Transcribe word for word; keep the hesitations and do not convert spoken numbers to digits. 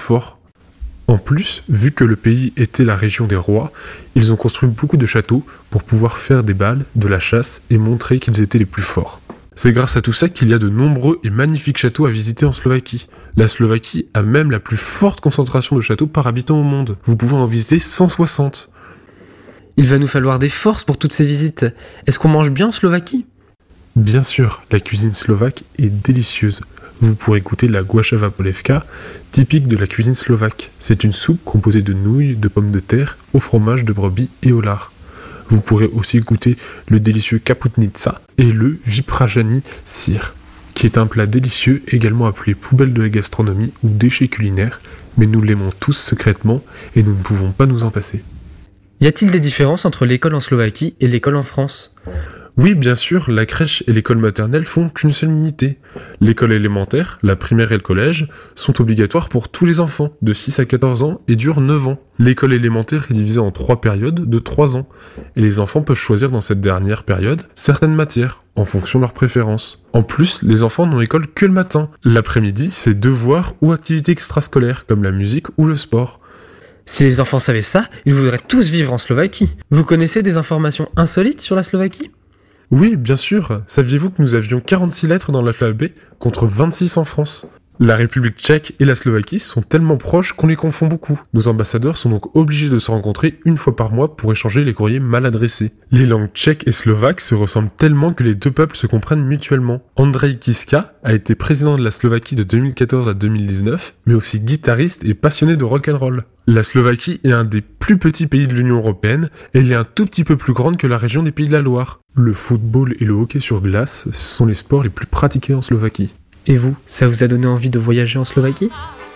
fort. En plus, vu que le pays était la région des rois, ils ont construit beaucoup de châteaux pour pouvoir faire des bals, de la chasse et montrer qu'ils étaient les plus forts. C'est grâce à tout ça qu'il y a de nombreux et magnifiques châteaux à visiter en Slovaquie. La Slovaquie a même la plus forte concentration de châteaux par habitant au monde. Vous pouvez en visiter cent soixante. Il va nous falloir des forces pour toutes ces visites. Est-ce qu'on mange bien en Slovaquie ? Bien sûr, la cuisine slovaque est délicieuse. Vous pourrez goûter la guašava polevka, typique de la cuisine slovaque. C'est une soupe composée de nouilles, de pommes de terre, au fromage de brebis et au lard. Vous pourrez aussi goûter le délicieux kaputnica et le vypražaný syr, qui est un plat délicieux également appelé poubelle de la gastronomie ou déchet culinaire, mais nous l'aimons tous secrètement et nous ne pouvons pas nous en passer. Y a-t-il des différences entre l'école en Slovaquie et l'école en France ? Oui, bien sûr, la crèche et l'école maternelle font qu'une seule unité. L'école élémentaire, la primaire et le collège sont obligatoires pour tous les enfants de six à quatorze ans et durent neuf ans. L'école élémentaire est divisée en trois périodes de trois ans et les enfants peuvent choisir dans cette dernière période certaines matières en fonction de leurs préférences. En plus, les enfants n'ont école que le matin. L'après-midi, c'est devoirs ou activités extrascolaires comme la musique ou le sport. Si les enfants savaient ça, ils voudraient tous vivre en Slovaquie. Vous connaissez des informations insolites sur la Slovaquie ? Oui, bien sûr. Saviez-vous que nous avions quarante-six lettres dans l'alphabet contre vingt-six en France ? La République tchèque et la Slovaquie sont tellement proches qu'on les confond beaucoup. Nos ambassadeurs sont donc obligés de se rencontrer une fois par mois pour échanger les courriers mal adressés. Les langues tchèques et slovaques se ressemblent tellement que les deux peuples se comprennent mutuellement. Andrej Kiska a été président de la Slovaquie de deux mille quatorze à deux mille dix-neuf, mais aussi guitariste et passionné de rock'n'roll. La Slovaquie est un des plus petits pays de l'Union européenne et elle est un tout petit peu plus grande que la région des Pays de la Loire. Le football et le hockey sur glace sont les sports les plus pratiqués en Slovaquie. Et vous, ça vous a donné envie de voyager en Slovaquie ?